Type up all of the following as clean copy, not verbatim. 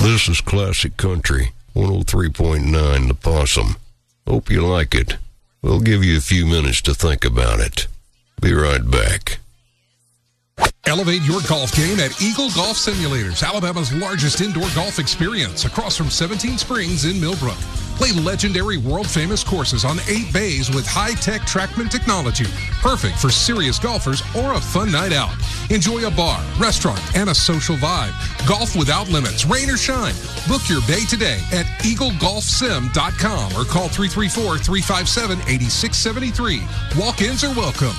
This is Classic Country, 103.9 The Possum. Hope you like it. We'll give you a few minutes to think about it. Be right back. Elevate your golf game at Eagle Golf Simulators, Alabama's largest indoor golf experience, across from 17 Springs in Millbrook. Play legendary world-famous courses on 8 bays with high-tech TrackMan technology, perfect for serious golfers or a fun night out. Enjoy a bar, restaurant, and a social vibe. Golf without limits, rain or shine. Book your bay today at EagleGolfSim.com or call 334-357-8673. Walk-ins are welcome.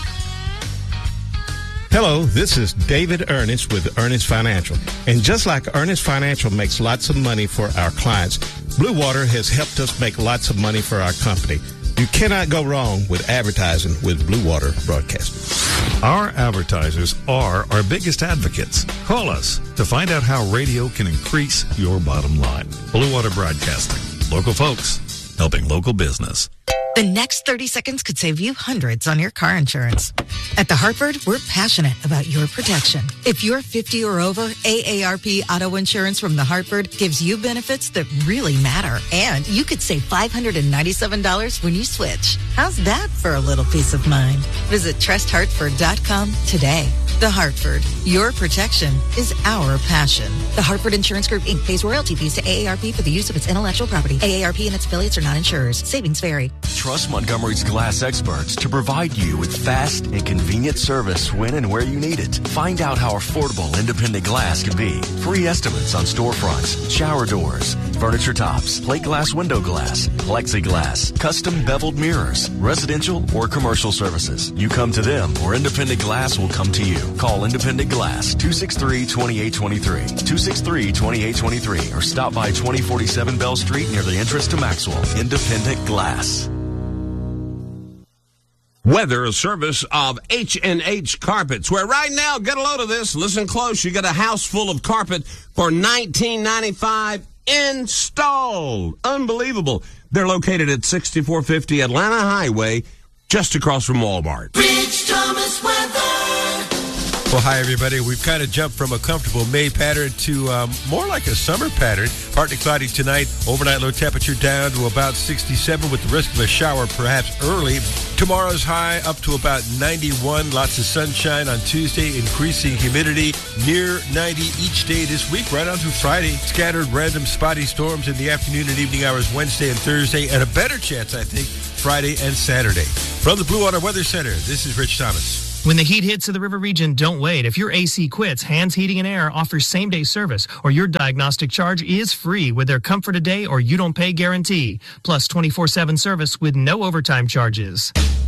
Hello, this is David Ernest with Ernest Financial. And just like Ernest Financial makes lots of money for our clients, Blue Water has helped us make lots of money for our company. You cannot go wrong with advertising with Blue Water Broadcasting. Our advertisers are our biggest advocates. Call us to find out how radio can increase your bottom line. Blue Water Broadcasting. Local folks helping local business. The next 30 seconds could save you hundreds on your car insurance. At The Hartford, we're passionate about your protection. If you're 50 or over, AARP Auto Insurance from The Hartford gives you benefits that really matter. And you could save $597 when you switch. How's that for a little peace of mind? Visit trusthartford.com today. The Hartford, your protection is our passion. The Hartford Insurance Group, Inc. pays royalty fees to AARP for the use of its intellectual property. AARP and its affiliates are not insurers. Savings vary. Trust Montgomery's glass experts to provide you with fast and convenient service when and where you need it. Find out how affordable independent glass can be. Free estimates on storefronts, shower doors, furniture tops, plate glass window glass, plexiglass, custom beveled mirrors, residential or commercial services. You come to them or Independent Glass will come to you. Call Independent Glass 263-2823, 263-2823, or stop by 2047 Bell Street near the entrance to Maxwell. Independent Glass. Weather, a service of H&H Carpets, where right now, get a load of this, listen close, you get a house full of carpet for $19.95 installed. Unbelievable. They're located at 6450 Atlanta Highway, just across from Walmart. Rich Thomas weather. Well, hi, everybody. We've kind of jumped from a comfortable May pattern to more like a summer pattern. Partly cloudy tonight. Overnight low temperature down to about 67 with the risk of a shower perhaps early. Tomorrow's high up to about 91. Lots of sunshine on Tuesday. Increasing humidity near 90 each day this week, right on through Friday. Scattered random spotty storms in the afternoon and evening hours Wednesday and Thursday. And a better chance, I think, Friday and Saturday. From the Blue Water Weather Center, this is Rich Thomas. When the heat hits to the river region, don't wait. If your AC quits, Hands Heating and Air offers same-day service, or your diagnostic charge is free with their Comfort a Day or You Don't Pay guarantee, plus 24/7 service with no overtime charges.